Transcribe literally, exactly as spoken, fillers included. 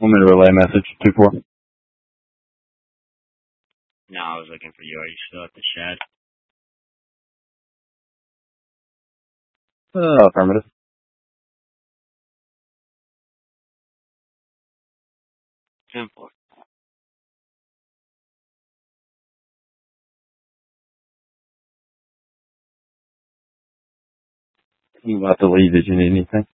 Want me to relay message two four? No, I was looking for you. Are you still at the shed? Uh, affirmative. ten four. I'm about to leave. Did you need anything?